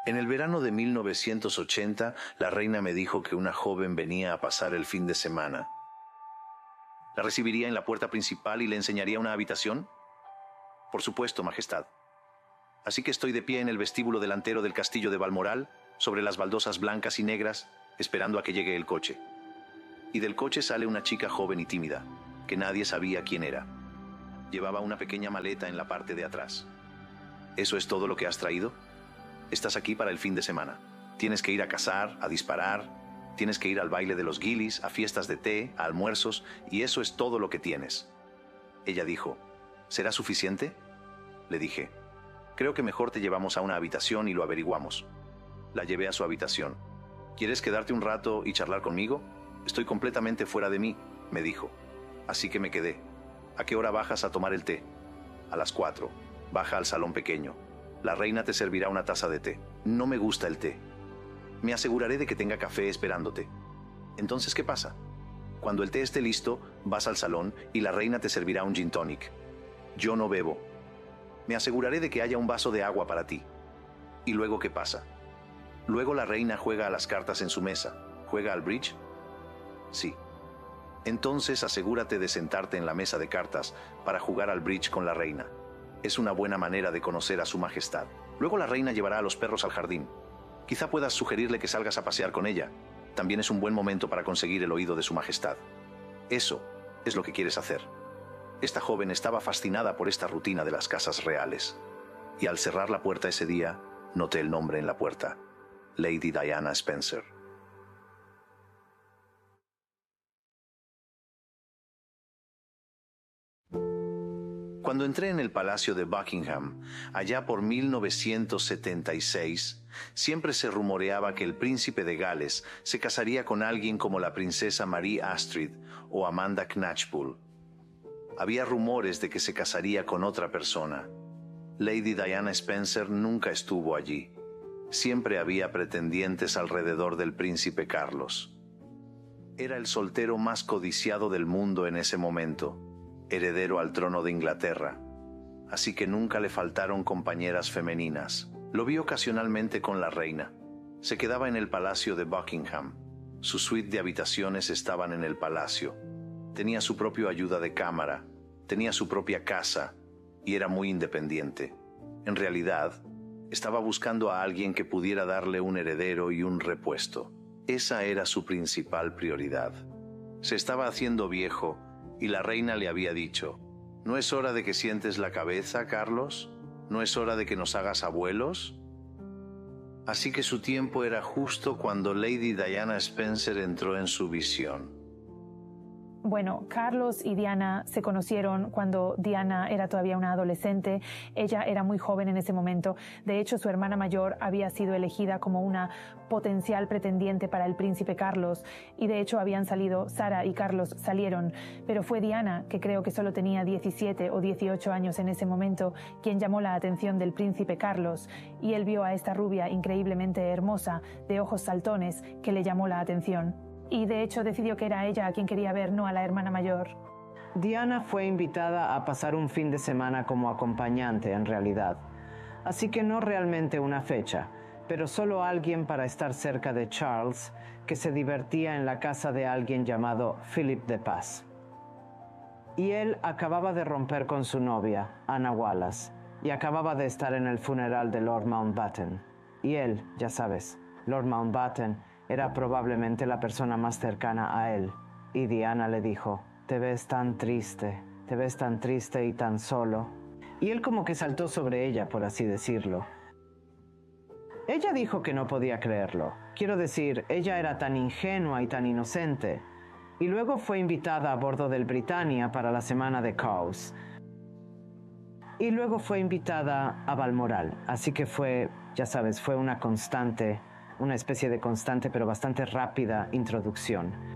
En el verano de 1980, la reina me dijo que una joven venía a pasar el fin de semana. ¿La recibiría en la puerta principal y le enseñaría una habitación? Por supuesto, Majestad. Así que estoy de pie en el vestíbulo delantero del castillo de Balmoral, sobre las baldosas blancas y negras, esperando a que llegue el coche. Y del coche sale una chica joven y tímida, que nadie sabía quién era. Llevaba una pequeña maleta en la parte de atrás. ¿Eso es todo lo que has traído? Estás aquí para el fin de semana. Tienes que ir a cazar, a disparar, tienes que ir al baile de los guilis, a fiestas de té, a almuerzos, y eso es todo lo que tienes. Ella dijo, ¿será suficiente? Le dije, creo que mejor te llevamos a una habitación y lo averiguamos. La llevé a su habitación. ¿Quieres quedarte un rato y charlar conmigo? Estoy completamente fuera de mí, me dijo. Así que me quedé. ¿A qué hora bajas a tomar el té? A las 4. Baja al salón pequeño. La reina te servirá una taza de té. No me gusta el té. Me aseguraré de que tenga café esperándote. Entonces, ¿qué pasa? Cuando el té esté listo, vas al salón y la reina te servirá un gin tonic. Yo no bebo. Me aseguraré de que haya un vaso de agua para ti. ¿Y luego qué pasa? Luego la reina juega a las cartas en su mesa. ¿Juega al bridge? Sí. Entonces asegúrate de sentarte en la mesa de cartas para jugar al bridge con la reina. Es una buena manera de conocer a su majestad. Luego la reina llevará a los perros al jardín. Quizá puedas sugerirle que salgas a pasear con ella. También es un buen momento para conseguir el oído de su majestad. Eso es lo que quieres hacer. Esta joven estaba fascinada por esta rutina de las casas reales. Y al cerrar la puerta ese día, noté el nombre en la puerta. Lady Diana Spencer. Cuando entré en el Palacio de Buckingham, allá por 1976, siempre se rumoreaba que el príncipe de Gales se casaría con alguien como la princesa Marie Astrid o Amanda Knatchbull. Había rumores de que se casaría con otra persona. Lady Diana Spencer nunca estuvo allí. Siempre había pretendientes alrededor del príncipe Carlos. Era el soltero más codiciado del mundo en ese momento, heredero al trono de Inglaterra, así que nunca le faltaron compañeras femeninas. Lo vi ocasionalmente con la reina. Se quedaba en el palacio de Buckingham. Su suite de habitaciones estaban en el palacio. Tenía su propio ayuda de cámara, tenía su propia casa y era muy independiente. En realidad, estaba buscando a alguien que pudiera darle un heredero y un repuesto. Esa era su principal prioridad. Se estaba haciendo viejo y la reina le había dicho, ¿no es hora de que sientes la cabeza, Carlos? ¿No es hora de que nos hagas abuelos? Así que su tiempo era justo cuando Lady Diana Spencer entró en su visión. Bueno, Carlos y Diana se conocieron cuando Diana era todavía una adolescente. Ella era muy joven en ese momento. De hecho, su hermana mayor había sido elegida como una potencial pretendiente para el príncipe Carlos. Y de hecho habían salido, Sara y Carlos salieron. Pero fue Diana, que creo que solo tenía 17 o 18 años en ese momento, quien llamó la atención del príncipe Carlos. Y él vio a esta rubia increíblemente hermosa, de ojos saltones, que le llamó la atención. Y de hecho decidió que era ella a quien quería ver, no a la hermana mayor. Diana fue invitada a pasar un fin de semana como acompañante, en realidad. Así que no realmente una fecha, pero solo alguien para estar cerca de Charles, que se divertía en la casa de alguien llamado Philip de Paz. Y él acababa de romper con su novia, Anna Wallace, y acababa de estar en el funeral de Lord Mountbatten. Y él, ya sabes, Lord Mountbatten, era probablemente la persona más cercana a él. Y Diana le dijo, te ves tan triste y tan solo. Y él como que saltó sobre ella, por así decirlo. Ella dijo que no podía creerlo. Quiero decir, ella era tan ingenua y tan inocente. Y luego fue invitada a bordo del Britannia para la semana de Cowes. Y luego fue invitada a Balmoral. Así que fue, ya sabes, fue una especie de constante pero bastante rápida introducción.